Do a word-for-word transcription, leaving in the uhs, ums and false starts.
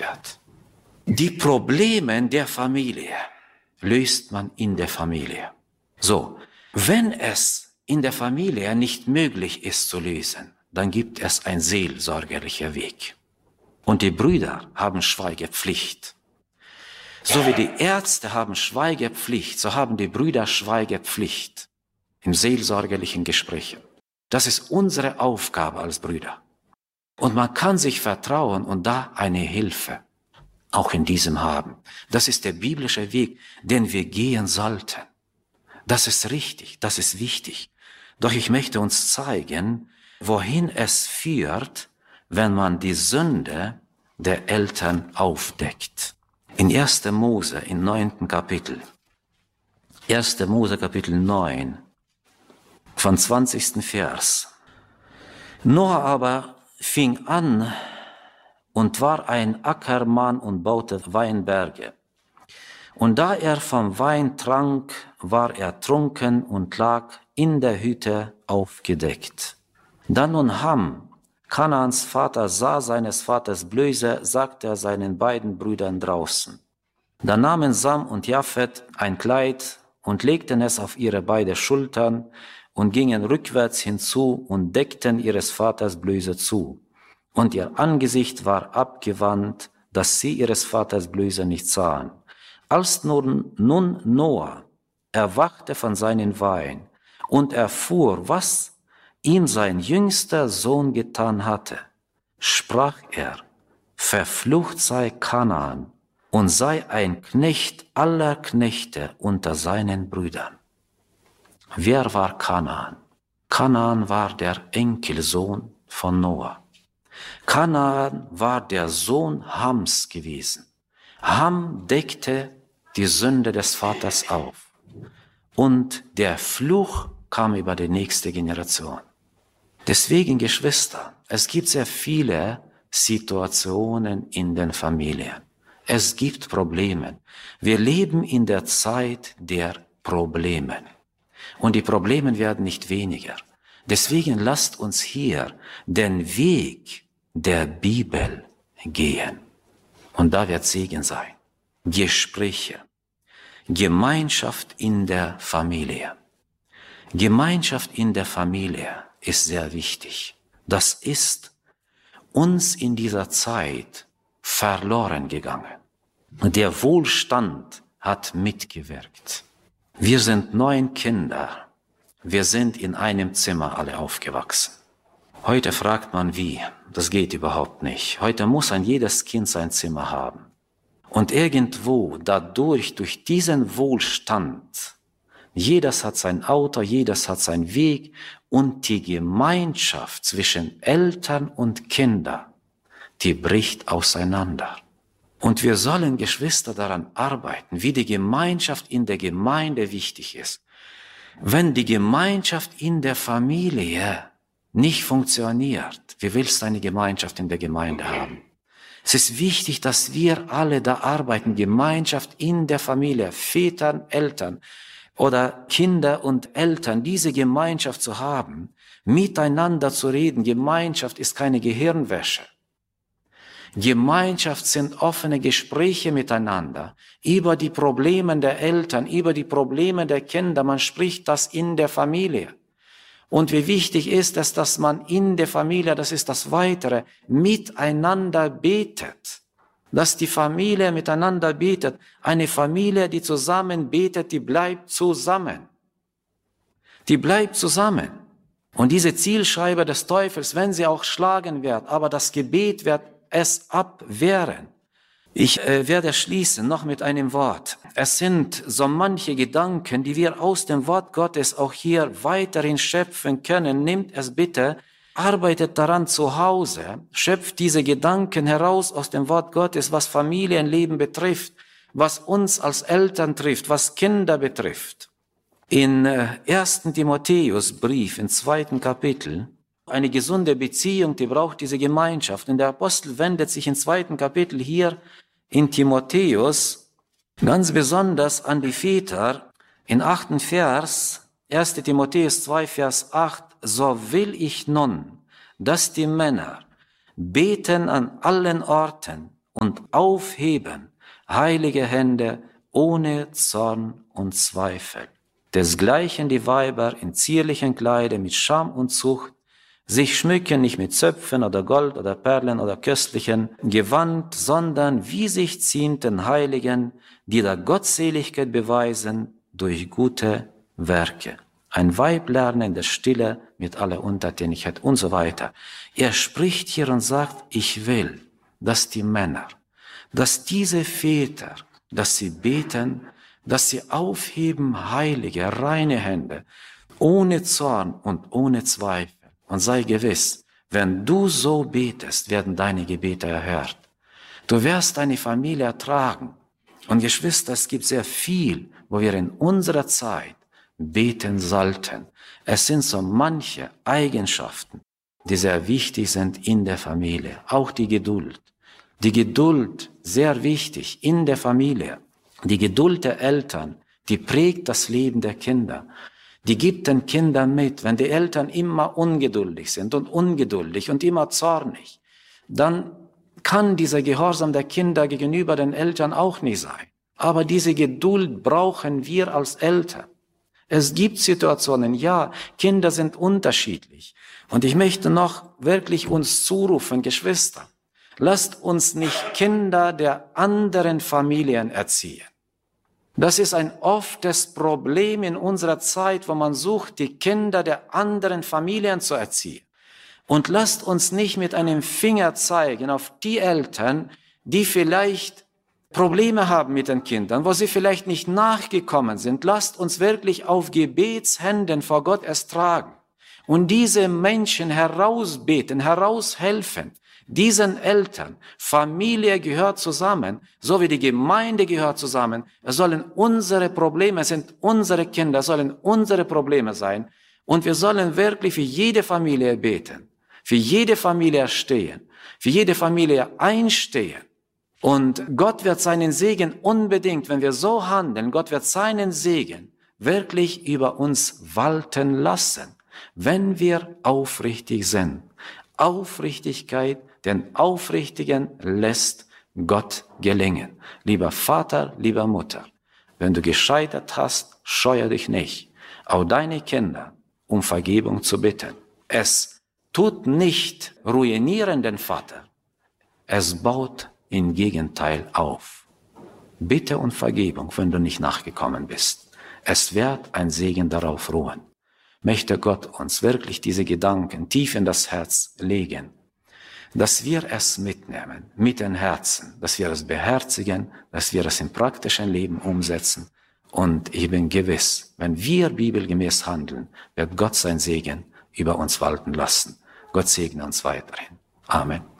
wird. Die Probleme der Familie löst man in der Familie. So, wenn es in der Familie nicht möglich ist zu lösen, dann gibt es einen seelsorgerlichen Weg. Und die Brüder haben Schweigepflicht. So wie die Ärzte haben Schweigepflicht, so haben die Brüder Schweigepflicht im seelsorgerlichen Gespräch. Das ist unsere Aufgabe als Brüder. Und man kann sich vertrauen und da eine Hilfe auch in diesem haben. Das ist der biblische Weg, den wir gehen sollten. Das ist richtig, das ist wichtig. Doch ich möchte uns zeigen, wohin es führt, wenn man die Sünde der Eltern aufdeckt. In erster Mose, im neunten Kapitel, erster Mose Kapitel neun, von zwanzigsten Vers. Noah aber fing an und war ein Ackermann und baute Weinberge. Und da er vom Wein trank, war er trunken und lag in der Hütte aufgedeckt. Da nun Ham, Kanaans Vater, sah seines Vaters Blöße, sagte er seinen beiden Brüdern draußen. Da nahmen Sam und Japhet ein Kleid und legten es auf ihre beiden Schultern und gingen rückwärts hinzu und deckten ihres Vaters Blöße zu. Und ihr Angesicht war abgewandt, dass sie ihres Vaters Blöße nicht sahen. Als nun, nun Noah erwachte von seinem Wein und erfuhr, was ihm sein jüngster Sohn getan hatte, sprach er, verflucht sei Kanaan und sei ein Knecht aller Knechte unter seinen Brüdern. Wer war Kanaan? Kanaan war der Enkelsohn von Noah. Kanaan war der Sohn Hams gewesen. Ham deckte die Sünde des Vaters auf. Und der Fluch kam über die nächste Generation. Deswegen, Geschwister, es gibt sehr viele Situationen in den Familien. Es gibt Probleme. Wir leben in der Zeit der Probleme. Und die Probleme werden nicht weniger. Deswegen lasst uns hier den Weg der Bibel gehen. Und da wird Segen sein. Gespräche. Gemeinschaft in der Familie. Gemeinschaft in der Familie ist sehr wichtig. Das ist uns in dieser Zeit verloren gegangen. Der Wohlstand hat mitgewirkt. Wir sind neun Kinder. Wir sind in einem Zimmer alle aufgewachsen. Heute fragt man wie. Das geht überhaupt nicht. Heute muss ein jedes Kind sein Zimmer haben. Und irgendwo dadurch, durch diesen Wohlstand, jedes hat sein Auto, jedes hat seinen Weg und die Gemeinschaft zwischen Eltern und Kindern, die bricht auseinander. Und wir sollen, Geschwister, daran arbeiten, wie die Gemeinschaft in der Gemeinde wichtig ist. Wenn die Gemeinschaft in der Familie nicht funktioniert, wie willst du eine Gemeinschaft in der Gemeinde haben? Es ist wichtig, dass wir alle da arbeiten, Gemeinschaft in der Familie, Vätern, Eltern oder Kinder und Eltern, diese Gemeinschaft zu haben, miteinander zu reden. Gemeinschaft ist keine Gehirnwäsche. Gemeinschaft sind offene Gespräche miteinander über die Probleme der Eltern, über die Probleme der Kinder. Man spricht das in der Familie. Und wie wichtig ist es, dass man in der Familie, das ist das Weitere, miteinander betet. Dass die Familie miteinander betet. Eine Familie, die zusammen betet, die bleibt zusammen. Die bleibt zusammen. Und diese Zielscheibe des Teufels, wenn sie auch schlagen wird, aber das Gebet wird es abwehren. Ich äh, werde schließen noch mit einem Wort. Es sind so manche Gedanken, die wir aus dem Wort Gottes auch hier weiterhin schöpfen können. Nehmt es bitte, arbeitet daran zu Hause, schöpft diese Gedanken heraus aus dem Wort Gottes, was Familienleben betrifft, was uns als Eltern trifft, was Kinder betrifft. In äh, ersten Timotheusbrief, im zweiten Kapitel, eine gesunde Beziehung, die braucht diese Gemeinschaft. Und der Apostel wendet sich im zweiten Kapitel hier in Timotheus ganz besonders an die Väter. In achten Vers, erster Timotheus zwei, Vers acht, so will ich nun, dass die Männer beten an allen Orten und aufheben heilige Hände ohne Zorn und Zweifel. Desgleichen die Weiber in zierlichen Kleidern mit Scham und Zucht, sich schmücken nicht mit Zöpfen oder Gold oder Perlen oder köstlichen Gewand, sondern wie sich ziehenden Heiligen, die der Gottseligkeit beweisen durch gute Werke. Ein Weib lernen in der Stille mit aller Untertänigkeit und so weiter. Er spricht hier und sagt, ich will, dass die Männer, dass diese Väter, dass sie beten, dass sie aufheben heilige, reine Hände, ohne Zorn und ohne Zweifel. Und sei gewiss, wenn du so betest, werden deine Gebete erhört. Du wirst deine Familie ertragen. Und Geschwister, es gibt sehr viel, wo wir in unserer Zeit beten sollten. Es sind so manche Eigenschaften, die sehr wichtig sind in der Familie. Auch die Geduld. Die Geduld, sehr wichtig in der Familie. Die Geduld der Eltern, die prägt das Leben der Kinder. Die gibt den Kindern mit, wenn die Eltern immer ungeduldig sind und ungeduldig und immer zornig, dann kann dieser Gehorsam der Kinder gegenüber den Eltern auch nicht sein. Aber diese Geduld brauchen wir als Eltern. Es gibt Situationen, ja, Kinder sind unterschiedlich. Und ich möchte noch wirklich uns zurufen, Geschwister, lasst uns nicht Kinder der anderen Familien erziehen. Das ist ein oftes Problem in unserer Zeit, wo man sucht, die Kinder der anderen Familien zu erziehen. Und lasst uns nicht mit einem Finger zeigen auf die Eltern, die vielleicht Probleme haben mit den Kindern, wo sie vielleicht nicht nachgekommen sind. Lasst uns wirklich auf Gebetshänden vor Gott ertragen und diese Menschen herausbeten, heraushelfen. Diesen Eltern, Familie gehört zusammen, so wie die Gemeinde gehört zusammen. Es sollen unsere Probleme, es sind unsere Kinder, es sollen unsere Probleme sein. Und wir sollen wirklich für jede Familie beten, für jede Familie stehen, für jede Familie einstehen. Und Gott wird seinen Segen unbedingt, wenn wir so handeln, Gott wird seinen Segen wirklich über uns walten lassen, wenn wir aufrichtig sind. Aufrichtigkeit, den Aufrichtigen lässt Gott gelingen. Lieber Vater, lieber Mutter, wenn du gescheitert hast, scheue dich nicht, auch deine Kinder um Vergebung zu bitten. Es tut nicht ruinieren den Vater, es baut im Gegenteil auf. Bitte um Vergebung, wenn du nicht nachgekommen bist. Es wird ein Segen darauf ruhen. Möchte Gott uns wirklich diese Gedanken tief in das Herz legen, dass wir es mitnehmen, mit den Herzen, dass wir es beherzigen, dass wir es im praktischen Leben umsetzen. Und ich bin gewiss, wenn wir bibelgemäß handeln, wird Gott sein Segen über uns walten lassen. Gott segne uns weiterhin. Amen.